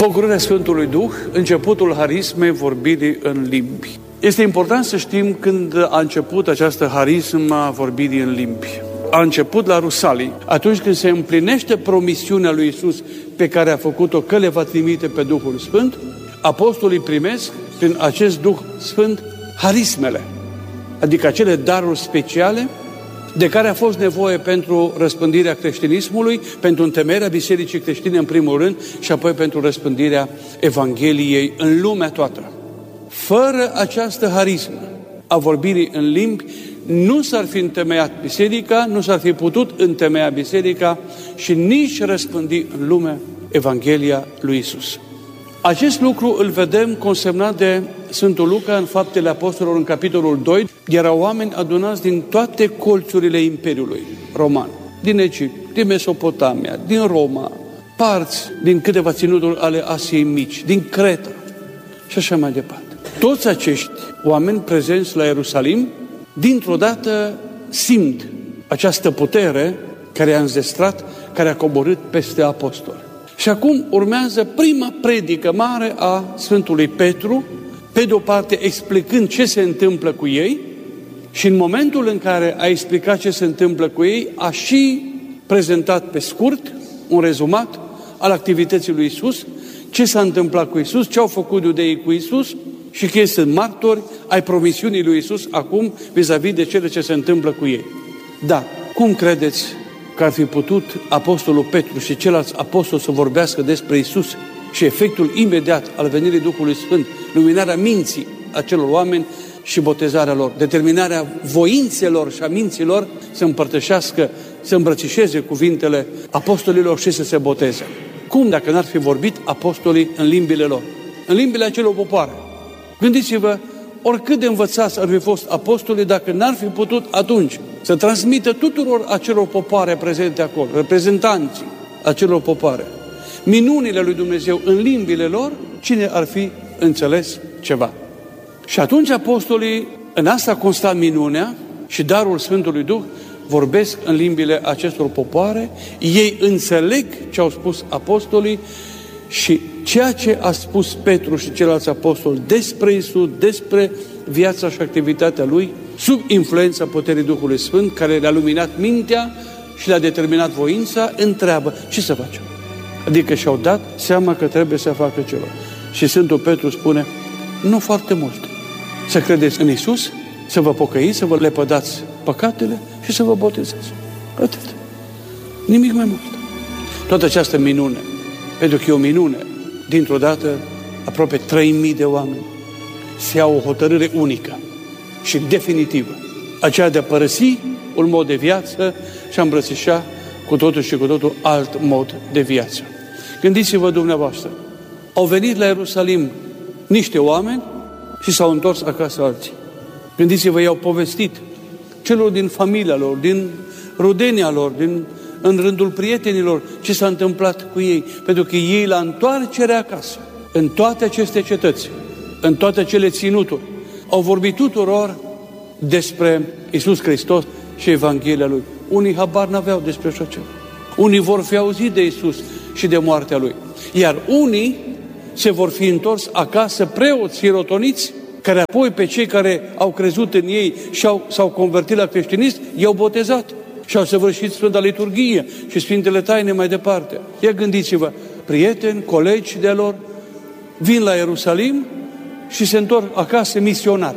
Pogorârea Sfântului Duh, începutul harismei vorbirii în limbi. Este important să știm când a început această harismă a vorbirii în limbi. A început la Rusalii, atunci când se împlinește promisiunea lui Iisus pe care a făcut-o că le va trimite pe Duhul Sfânt, apostolii primesc prin acest Duh Sfânt harismele, adică acele daruri speciale de care a fost nevoie pentru răspândirea creștinismului, pentru întemeierea bisericii creștine în primul rând și apoi pentru răspândirea Evangheliei în lumea toată. Fără această harismă a vorbirii în limbi, nu s-ar fi întemeiat biserica, nu s-ar fi putut întemeia biserica și nici răspândi în lume Evanghelia lui Iisus. Acest lucru îl vedem consemnat de Sfântul Luca în Faptele Apostolilor în capitolul 2. Erau oameni adunați din toate colțurile Imperiului Roman, din Egipt, din Mesopotamia, din Roma, parți din câteva ținuturi ale Asiei Mici, din Creta și așa mai departe. Toți acești oameni prezenți la Ierusalim, dintr-o dată simt această putere care a înzestrat, care a coborât peste apostoli. Și acum urmează prima predică mare a Sfântului Petru, pe de o parte explicând ce se întâmplă cu ei și în momentul în care a explicat ce se întâmplă cu ei, a și prezentat pe scurt un rezumat al activității lui Iisus, ce s-a întâmplat cu Iisus, ce au făcut iudeii cu Iisus și că ei sunt martori ai promisiunii lui Iisus acum vis-a-vis de cele ce se întâmplă cu ei. Dar cum credeți că ar fi putut apostolul Petru și ceilalți apostoli să vorbească despre Iisus și efectul imediat al venirii Duhului Sfânt, luminarea minții acelor oameni și botezarea lor, determinarea voințelor și a minților să împărtășească, să îmbrățișeze cuvintele apostolilor și să se boteze? Cum dacă n-ar fi vorbit apostolii în limbile lor, în limbile acelor popoare? Gândiți-vă, oricât de învățați ar fi fost apostolii, dacă n-ar fi putut atunci să transmită tuturor acelor popoare prezente acolo, reprezentanții acelor popoare, minunile lui Dumnezeu în limbile lor, cine ar fi înțeles ceva? Și atunci apostolii, în asta consta minunea și darul Sfântului Duh, vorbesc în limbile acestor popoare, ei înțeleg ce au spus apostolii și ceea ce a spus Petru și ceilalți apostoli despre Iisus, despre viața și activitatea Lui, sub influența puterii Duhului Sfânt, care le-a luminat mintea și le-a determinat voința, întreabă ce să facem. Adică și-au dat seama că trebuie să facă ceva. Și Sfântul Petru spune, nu foarte mult. Să credeți în Iisus, să vă pocăiți, să vă lepădați păcatele și să vă botezați. Atât. Nimic mai mult. Toată această minune, pentru că e o minune, dintr-o dată, aproape 3.000 de oameni se iau o hotărâre unică și definitivă, aceea de a părăsi un mod de viață și a îmbrățișa cu totul și cu totul alt mod de viață. Gândiți-vă dumneavoastră, au venit la Ierusalim niște oameni și s-au întors acasă alții. Gândiți-vă, i-au povestit celor din familia lor, din rudenia lor, în rândul prietenilor, ce s-a întâmplat cu ei. Pentru că ei, la întoarcerea acasă, în toate aceste cetăți, în toate acele ținuturi, au vorbit tuturor despre Iisus Hristos și Evanghelia Lui. Unii habar n-aveau despre așa ceva. Unii vor fi auzit de Iisus și de moartea Lui. Iar unii se vor fi întors acasă preoți rotoniți, care apoi pe cei care au crezut în ei și s-au convertit la creștinism, i-au botezat și au săvârșit Sfânta Liturghie și Sfintele Taine mai departe. Ia gândiți-vă, prieteni, colegi de lor, vin la Ierusalim și se întorc acasă misionari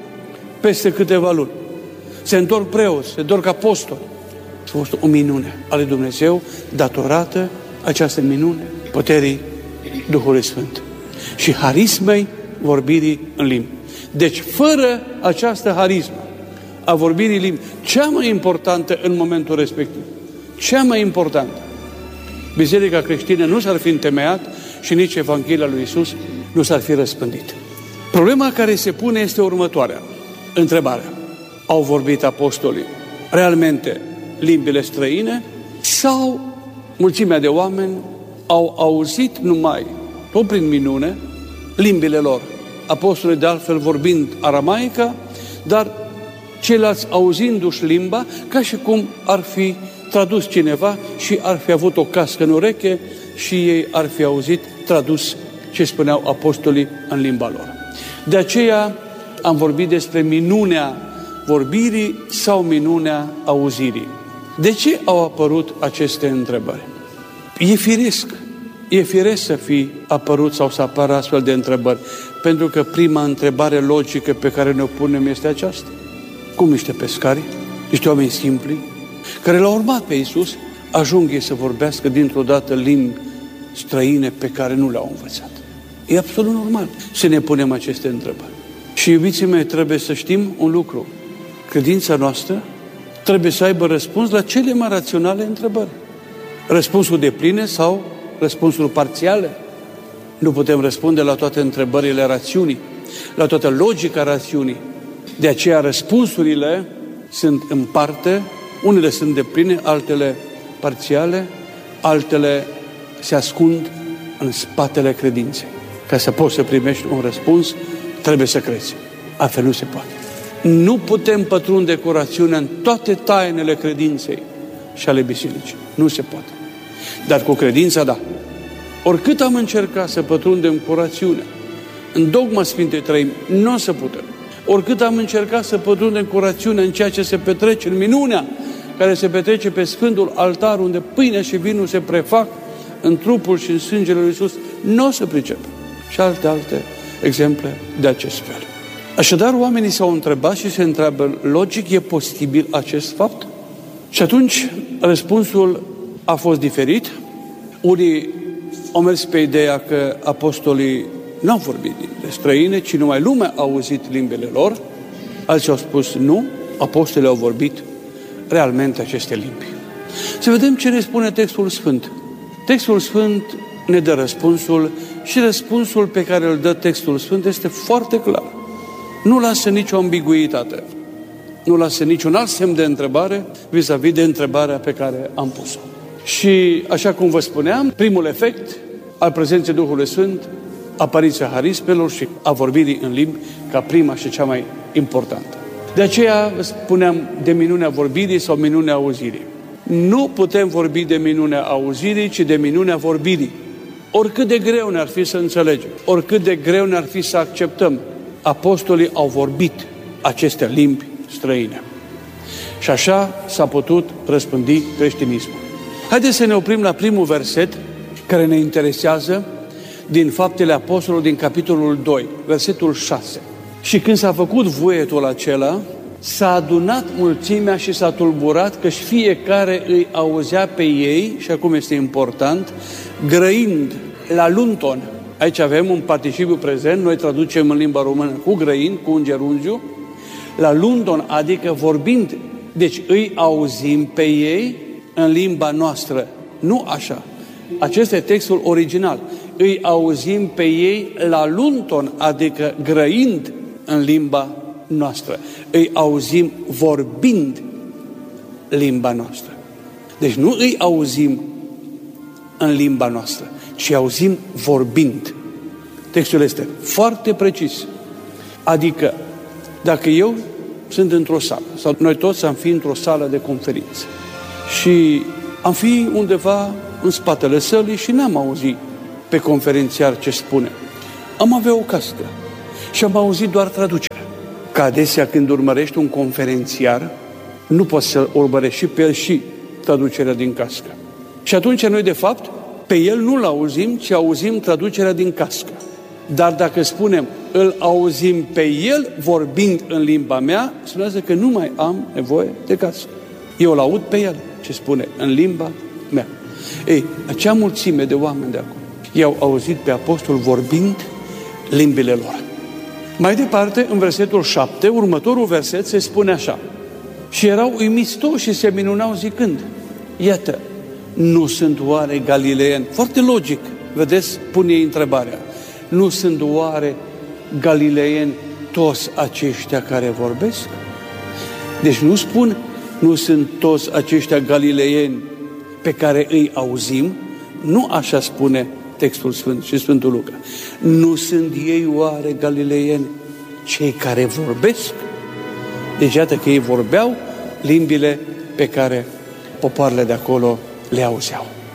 peste câteva luni. Se întorc preoți, se întorc apostoli. A fost o minune a lui Dumnezeu datorată această minune puterii Duhului Sfânt și harismei vorbirii în limbi. Deci, fără această harismă a vorbirii limbi, cea mai importantă în momentul respectiv, cea mai importantă, Biserica creștină nu s-ar fi întemeiat și nici Evanghelia lui Iisus nu s-ar fi răspândit. Problema care se pune este următoarea. Întrebarea. Au vorbit apostolii realmente limbile străine sau mulțimea de oameni au auzit numai, tot prin minune, limbile lor? Apostolii de altfel vorbind aramaica, dar ceilalți auzindu-și limba, ca și cum ar fi tradus cineva și ar fi avut o cască în ureche și ei ar fi auzit tradus ce spuneau apostolii în limba lor. De aceea am vorbit despre minunea vorbirii sau minunea auzirii. De ce au apărut aceste întrebări? E firesc să fi apărut sau să apară astfel de întrebări, pentru că prima întrebare logică pe care ne-o punem este aceasta. Cum niște pescari, niște oameni simpli, care l-au urmat pe Iisus, ajung ei să vorbească dintr-o dată limbi străine pe care nu le-au învățat. E absolut normal să ne punem aceste întrebări. Și, iubiții mei, trebuie să știm un lucru. Credința noastră trebuie să aibă răspuns la cele mai raționale întrebări. Răspunsul depline sau răspunsul parțiale. Nu putem răspunde la toate întrebările rațiunii, la toată logica rațiunii. De aceea răspunsurile sunt în parte, unele sunt depline, altele parțiale, altele se ascund în spatele credinței. Ca să poți să primești un răspuns, trebuie să crezi. Altfel nu se poate. Nu putem pătrunde cu rațiunea în toate tainele credinței și ale bisericii. Nu se poate. Dar cu credința, da. Oricât am încercat să pătrundem cu rațiunea în dogma Sfintei Trăimi, nu o să putem. Oricât am încercat să pătrundem cu rațiunea în ceea ce se petrece, în minunea care se petrece pe Sfântul Altar, unde pâinea și vinul se prefac în trupul și în sângele lui Iisus, nu o să pricepem. Și alte exemple de acest fel. Așadar, oamenii s-au întrebat și se întreabă logic, e posibil acest fapt? Și atunci răspunsul a fost diferit. Unii au mers pe ideea că apostolii n-au vorbit limbi străine, ci numai lumea a auzit limbile lor. Alții au spus nu, apostolii au vorbit realmente aceste limbi. Să vedem ce ne spune textul Sfânt. Textul Sfânt ne dă răspunsul și răspunsul pe care îl dă textul Sfânt este foarte clar. Nu lasă nicio ambiguitate. Nu lasă niciun alt semn de întrebare vis-a-vis de întrebarea pe care am pus-o. Și, așa cum vă spuneam, primul efect al prezenței Duhului Sfânt, apariția harismelor și a vorbirii în limbi, ca prima și cea mai importantă. De aceea spuneam de minunea vorbirii sau minunea auzirii. Nu putem vorbi de minunea auzirii, ci de minunea vorbirii. Oricât de greu ne-ar fi să înțelegem, oricât de greu ne-ar fi să acceptăm, apostolii au vorbit aceste limbi străine. Și așa s-a putut răspândi creștinismul. Haideți să ne oprim la primul verset care ne interesează din Faptele Apostolilor din capitolul 2, versetul 6. Și când s-a făcut vuietul acela, s-a adunat mulțimea și s-a tulburat, căci fiecare îi auzea pe ei, și acum este important, grăind la lunton. Aici avem un participiu prezent, noi traducem în limba română cu grăind, cu un gerundiu, la lunton, adică vorbind. Deci îi auzim pe ei în limba noastră. Nu așa. Acesta e textul original. Îi auzim pe ei la lunton, adică grăind în limba noastră. Îi auzim vorbind limba noastră. Deci nu îi auzim în limba noastră, ci auzim vorbind. Textul este foarte precis. Adică, dacă eu sunt într-o sală, sau noi toți am fi într-o sală de conferințe și am fi undeva în spatele sălii și n-am auzit pe conferențiar ce spune. Am avea o cască și am auzit doar traducerea. Că adesea când urmărești un conferențiar, nu poți să urmărești și pe el și traducerea din cască. Și atunci noi, de fapt, pe el nu-l auzim, ci auzim traducerea din cască. Dar dacă spunem, îl auzim pe el vorbind în limba mea, spunează că nu mai am nevoie de cască. Eu îl aud pe el ce spune în limba mea. Ei, acea mulțime de oameni de acolo i-au auzit pe apostol vorbind limbile lor. Mai departe, în versetul 7, următorul verset se spune așa. Și erau uimiți toți și se minunau zicând, iată, nu sunt oare galileeni? Foarte logic, vedeți, pune ei întrebarea. Nu sunt oare galileeni toți aceștia care vorbesc? Deci nu spun, nu sunt toți aceștia galileeni pe care îi auzim, nu așa spune textul Sfânt și Sfântul Luca. Nu sunt ei oare galileeni cei care vorbesc? Deci iată că ei vorbeau limbile pe care popoarele de acolo le auzeau.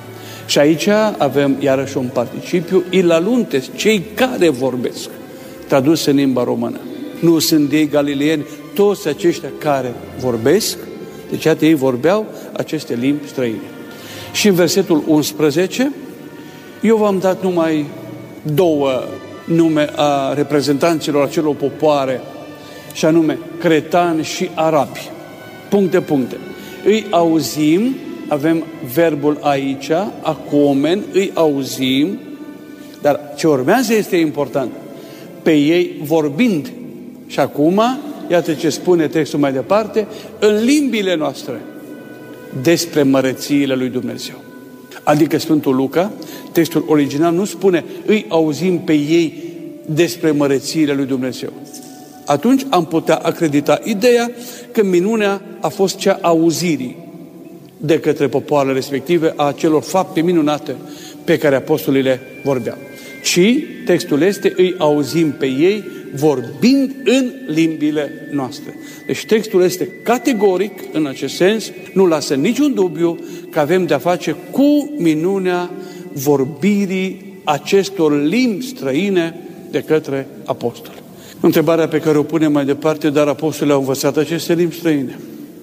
Și aici avem iarăși un participiu, ilaluntes, cei care vorbesc, tradus în limba română. Nu sunt ei galileeni, toți aceștia care vorbesc, deci atât ei vorbeau aceste limbi străine. Și în versetul 11, eu v-am dat numai 2 nume a reprezentanților acelor popoare, și anume cretani și arabi. Puncte. Îi auzim, avem verbul aici, acomen, îi auzim, dar ce urmează este important, pe ei vorbind. Și acum, iată ce spune textul mai departe, în limbile noastre, despre mărețiile lui Dumnezeu. Adică Sfântul Luca, textul original nu spune, îi auzim pe ei despre mărețiile lui Dumnezeu. Atunci am putea acredita ideea că minunea a fost cea auzirii de către popoarele respective a acelor fapte minunate pe care apostolii le vorbeau. Și textul este, îi auzim pe ei vorbind în limbile noastre. Deci textul este categoric în acest sens, nu lasă niciun dubiu că avem de-a face cu minunea vorbirii acestor limbi străine de către apostoli. Întrebarea pe care o punem mai departe, dar apostolii au învățat aceste limbi străine?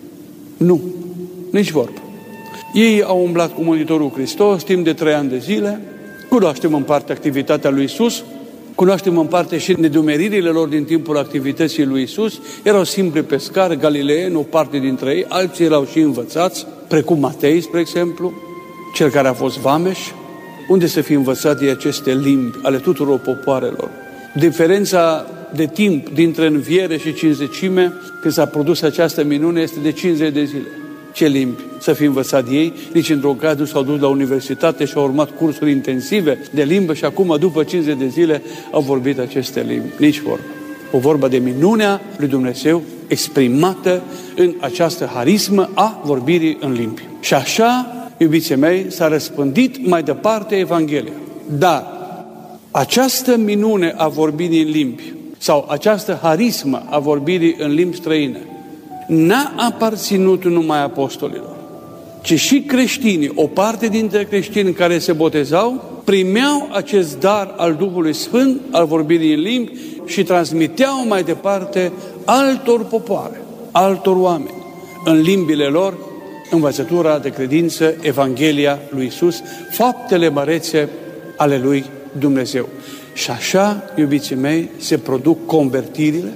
Nu, nici vorbă. Ei au umblat cu Mântuitorul Hristos timp de 3 ani de zile, cunoaștem în parte activitatea lui Iisus, cunoaștem în parte și nedumeririle lor din timpul activității lui Iisus, erau simpli pescari, galileeni, o parte dintre ei, alții erau și învățați, precum Matei, spre exemplu, cel care a fost vameș, unde să fie învățat de aceste limbi ale tuturor popoarelor. Diferența de timp dintre înviere și cinzecime, când s-a produs această minune, este de 50 de zile. Ce limbi să fi învățat ei? Nici într-o caz nu s-au dus la universitate și au urmat cursuri intensive de limbă și acum, după 50 de zile, au vorbit aceste limbi. Nici vorbă. O vorba de minunea lui Dumnezeu exprimată în această harismă a vorbirii în limbi. Și așa, iubiții mei, s-a răspândit mai departe Evanghelia. Dar această minune a vorbirii în limbi sau această harismă a vorbirii în limbi străine n-a aparținut numai apostolilor, ci și creștinii, o parte dintre creștini care se botezau, primeau acest dar al Duhului Sfânt, al vorbirii în limbi și transmiteau mai departe altor popoare, altor oameni, în limbile lor, învățătura de credință, Evanghelia lui Iisus, faptele mărețe ale lui Dumnezeu. Și așa, iubiții mei, se produc convertirile,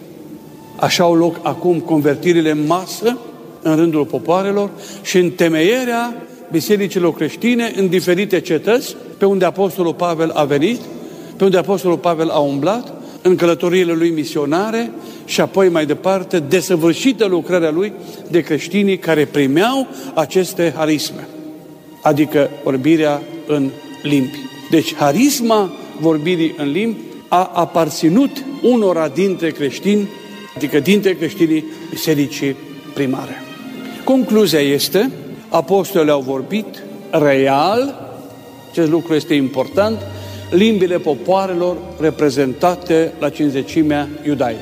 așa au loc acum convertirile în masă în rândul popoarelor și întemeierea bisericilor creștine în diferite cetăți pe unde Apostolul Pavel a venit, pe unde Apostolul Pavel a umblat, în călătoriile lui misionare și apoi mai departe desăvârșită lucrarea lui de creștinii care primeau aceste harisme, adică vorbirea în limbi. Deci harisma vorbirii în limbi a aparținut unora dintre creștini, adică dintre creștinii bisericii primare. Concluzia este, apostolii au vorbit real, acest lucru este important, limbile popoarelor reprezentate la cinzecimea iudaică.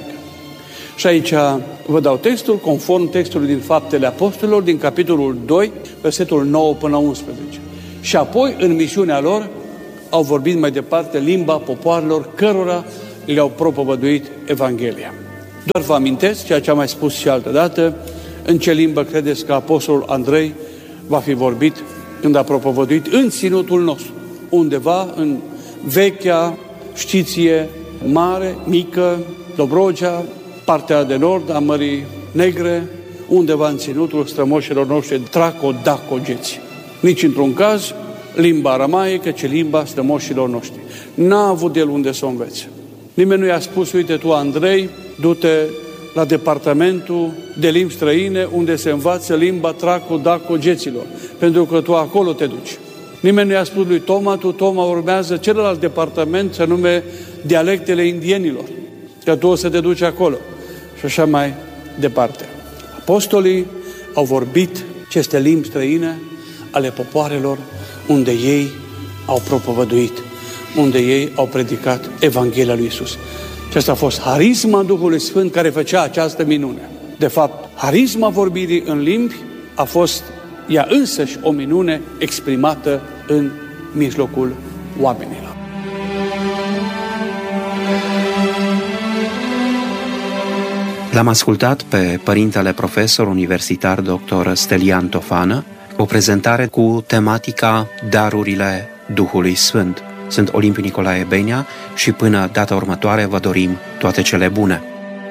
Și aici vă dau textul, conform textului din Faptele Apostolilor, din capitolul 2, versetul 9 până la 11. Și apoi, în misiunea lor, au vorbit mai departe limba popoarelor cărora le-au propovăduit Evanghelia. Doar vă amintesc ceea ce am mai spus și altă dată, în ce limbă credeți că apostolul Andrei va fi vorbit când a propovăduit în ținutul nostru, undeva în vechea Știție mare, mică, Dobrogea, partea de nord a Mării Negre, undeva în ținutul strămoșilor noștri traco-daco-geți. Nici într-un caz limba aramaică, ci limba strămoșilor noștri. N-a avut el unde să o învețe. Nimeni nu i-a spus, uite tu, Andrei, du-te la departamentul de limbi străine unde se învață limba traco-daco-geților, pentru că tu acolo te duci. Nimeni nu i-a spus lui Toma, tu, Toma, urmează celălalt departament, se nume dialectele indienilor, că tu o să te duci acolo. Și așa mai departe. Apostolii au vorbit aceste limbi străine ale popoarelor unde ei au propovăduit, unde ei au predicat Evanghelia lui Iisus. Și asta a fost harisma Duhului Sfânt care făcea această minune. De fapt, harisma vorbirii în limbi a fost ea însăși o minune exprimată în mijlocul oamenilor. L-am ascultat pe părintele profesor universitar dr. Stelian Tofană, o prezentare cu tematica Darurile Duhului Sfânt. Sunt Olimpiu Nicolae Benea și până data următoare vă dorim toate cele bune.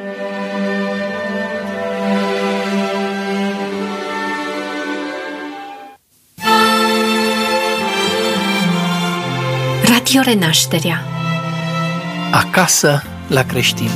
Radio Renașterea. Acasă la creștini.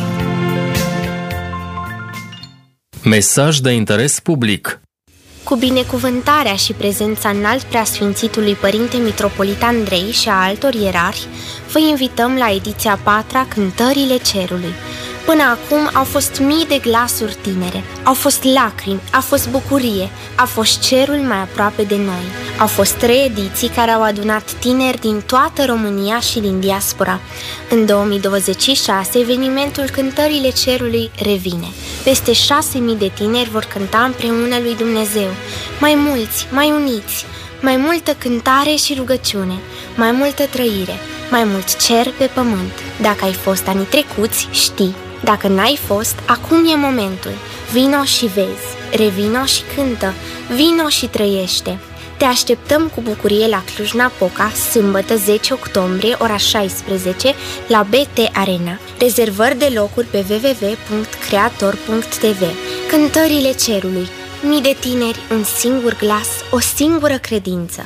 Mesaj de interes public. Cu binecuvântarea și prezența înalt preasfințitului Părinte Mitropolit Andrei și a altor ierarhi, vă invităm la ediția 4-a Cântările Cerului. Până acum au fost mii de glasuri tinere, au fost lacrimi, a fost bucurie, a fost cerul mai aproape de noi. Au fost 3 ediții care au adunat tineri din toată România și din diaspora. În 2026, evenimentul Cântările Cerului revine. Peste 6.000 de tineri vor cânta împreună lui Dumnezeu. Mai mulți, mai uniți, mai multă cântare și rugăciune, mai multă trăire, mai mult cer pe pământ. Dacă ai fost anii trecuți, știi. Dacă n-ai fost, acum e momentul. Vino și vezi, revino și cântă, vino și trăiește. Te așteptăm cu bucurie la Cluj-Napoca, sâmbătă 10 octombrie, ora 16, la BT Arena. Rezervări de locuri pe www.creator.tv. Cântările Cerului. Mii de tineri, un singur glas, o singură credință.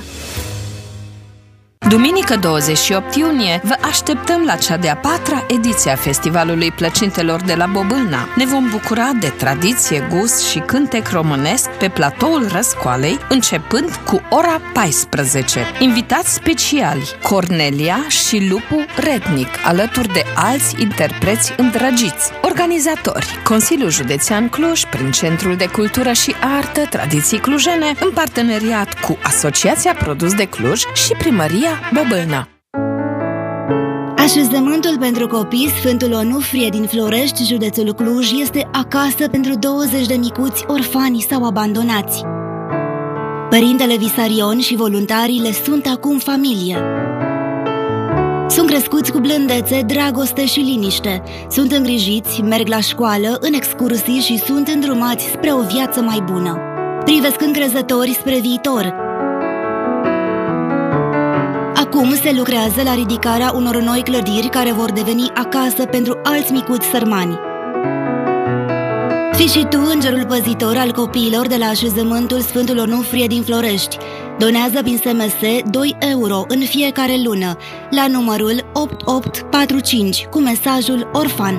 Duminică 28 iunie vă așteptăm la cea de-a 4-a ediție a Festivalului Plăcintelor de la Bobâlna. Ne vom bucura de tradiție, gust și cântec românesc pe platoul Răscoalei, începând cu ora 14. Invitați speciali Cornelia și Lupu Rednic, alături de alți interpreți îndrăgiți. Organizatori: Consiliul Județean Cluj, prin Centrul de Cultură și Artă Tradiții Clujene, în parteneriat cu Asociația Produs de Cluj și Primăria Bobâlna. Așezământul pentru copii Sfântul Onufrie din Florești, județul Cluj, este acasă pentru 20 de micuți orfani sau abandonați. Părintele Visarion și voluntarii le sunt acum familie. Sunt crescuți cu blândețe, dragoste și liniște. Sunt îngrijiți, merg la școală, în excursii și sunt îndrumați spre o viață mai bună. Privesc încrezători spre viitor. Acum se lucrează la ridicarea unor noi clădiri care vor deveni acasă pentru alți micuți sărmani. Fii și tu îngerul păzitor al copiilor de la așezământul Sfântul Onufrie din Florești. Donează prin SMS 2 euro în fiecare lună la numărul 8845 cu mesajul orfan.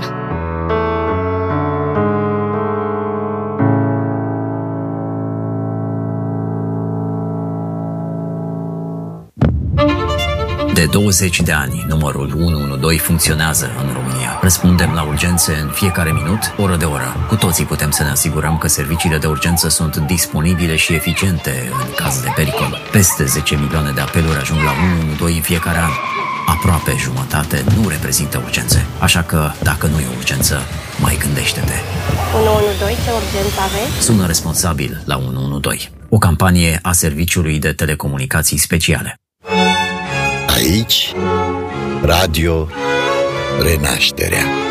De 20 de ani, numărul 112 funcționează în România. Răspundem la urgențe în fiecare minut, oră de oră. Cu toții putem să ne asigurăm că serviciile de urgență sunt disponibile și eficiente în caz de pericol. Peste 10 milioane de apeluri ajung la 112 în fiecare an. Aproape jumătate nu reprezintă urgențe. Așa că, dacă nu e urgență, mai gândește-te. 112, ce urgență aveți? Sună responsabil la 112. O campanie a Serviciului de Telecomunicații Speciale. Aici, Radio Renașterea.